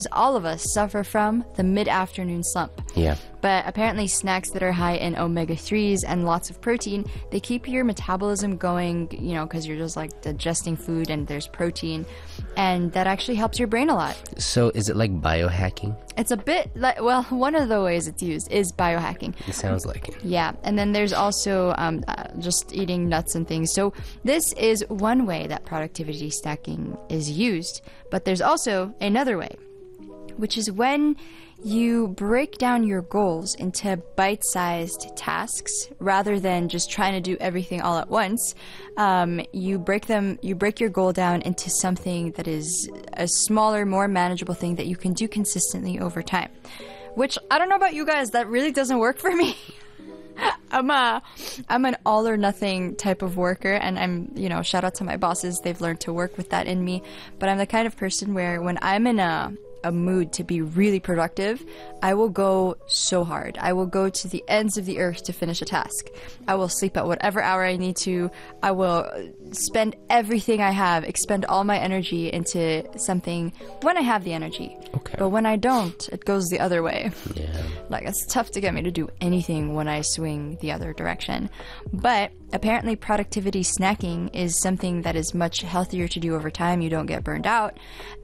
all of us suffer from the mid-afternoon slump. Yeah. But apparently snacks that are high in omega-3s and lots of protein, they keep your metabolism going, you know, because you're just like digesting food and there's protein. And that actually helps your brain a lot. So is it like biohacking? It's a bit like, well, one of the ways it's used is biohacking. It sounds like it. Yeah, and then there's also just eating nuts and things. So this is one way that productivity stacking is used. But there's also another way, which is when you break down your goals into bite-sized tasks rather than just trying to do everything all at once. You break your goal down into something that is a smaller, more manageable thing that you can do consistently over time. Which, I don't know about you guys, that really doesn't work for me. I'm an all or nothing type of worker, and I'm, you know, shout out to my bosses, they've learned to work with that in me. But I'm the kind of person where when I'm in a mood to be really productive, I will go so hard. I will go to the ends of the earth to finish a task. I will sleep at whatever hour I need to. I will spend everything I have, expend all my energy into something when I have the energy. Okay. But when I don't, it goes the other way. Yeah. Like, it's tough to get me to do anything when I swing the other direction. But apparently productivity snacking is something that is much healthier to do over time. You don't get burned out.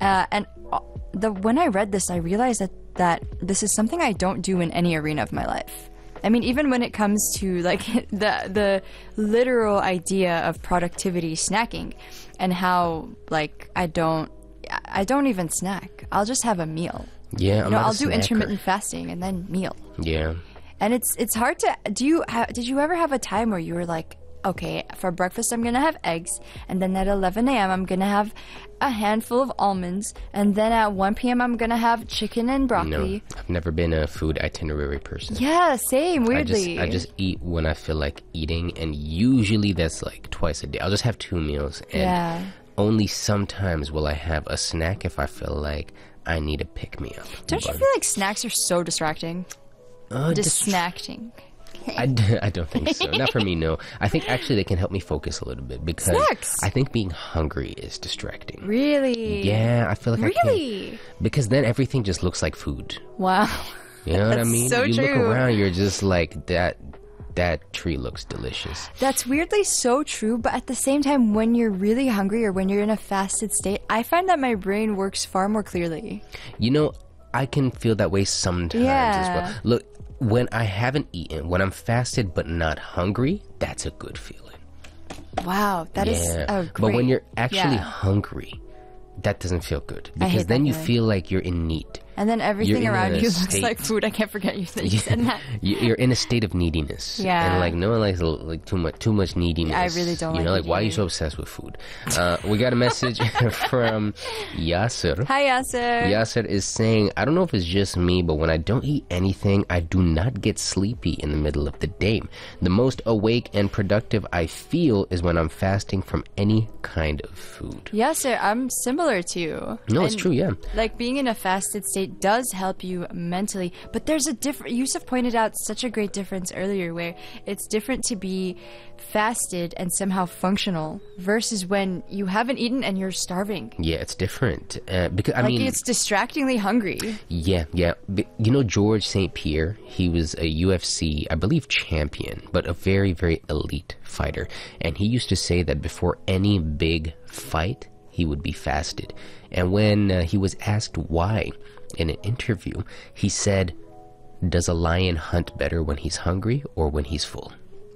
When I read this, I realized that this is something I don't do in any arena of my life. I mean, even when it comes to like the literal idea of productivity snacking and how like I don't even snack. I'll just have a meal. Yeah, you know, I'll do intermittent fasting and then meal. Yeah. And it's hard to did you ever have a time where you were like, okay, for breakfast I'm gonna have eggs, and then at 11 a.m. I'm gonna have a handful of almonds, and then at 1 p.m. I'm gonna have chicken and broccoli. No, I've never been a food itinerary person. Yeah, same, weirdly. I just eat when I feel like eating, and usually that's like twice a day. I'll just have 2 meals, and only sometimes will I have a snack if I feel like I need a pick-me-up. Don't you feel like snacks are so distracting? Distracting. I don't think so. Not for me, no. I think actually they can help me focus a little bit because snacks. I think being hungry is distracting. Really? Yeah, I feel like really? I can't. Because then everything just looks like food. Wow. You know what I mean? So you true. look around, you're just like, that tree looks delicious. That's weirdly so true, but at the same time, when you're really hungry or when you're in a fasted state, I find that my brain works far more clearly. You know, I can feel that way sometimes as well. Look, when I haven't eaten, when I'm fasted but not hungry, that's a good feeling. Wow, that is a great... But when you're actually hungry, that doesn't feel good. I hate Because then that you feeling. feel like you're in need. And then everything You're in around a you looks state- like food. I can't forget you said that. You're in a state of neediness. Yeah. And like no one likes like too much neediness. I really don't You like know, like why are you neediness. so obsessed with food? We got a message from Yasser. Hi, Yasser. Yasser is saying, I don't know if it's just me, but when I don't eat anything, I do not get sleepy in the middle of the day. The most awake and productive I feel is when I'm fasting from any kind of food. Yasser, I'm similar to you. No, it's true, yeah. Like being in a fasted state does help you mentally, but there's a different... Yusuf pointed out such a great difference earlier where it's different to be fasted and somehow functional versus when you haven't eaten and you're starving. Yeah, it's different. Because I Like mean, it's distractingly hungry. Yeah. You know George St. Pierre? He was a UFC, I believe, champion, but a very, very elite fighter. And he used to say that before any big fight, he would be fasted. And when he was asked why in an interview, he said, does a lion hunt better when he's hungry or when he's full?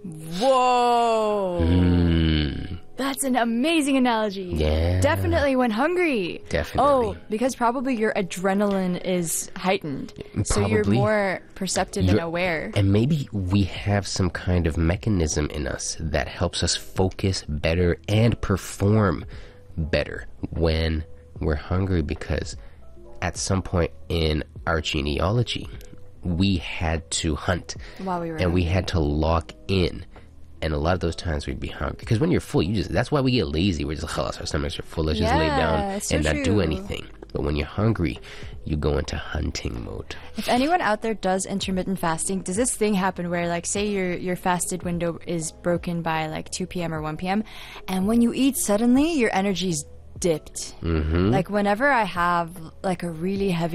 Whoa! That's an amazing analogy. Yeah. Definitely when hungry. Definitely. Oh, because probably your adrenaline is heightened. So you're Probably. more perceptive and aware. And maybe we have some kind of mechanism in us that helps us focus better and perform better when we're hungry, because at some point in our genealogy, we had to hunt While we were and we had to lock in. And a lot of those times we'd be hungry. Because when you're full, that's why we get lazy. We're just, our stomachs are full. Let's just lay down so and not do true. anything. But when you're hungry, you go into hunting mode. If anyone out there does intermittent fasting, does this thing happen where, like, say your fasted window is broken by like 2 p.m. or 1 p.m. and when you eat suddenly your energy's dipped? Like whenever I have like a really heavy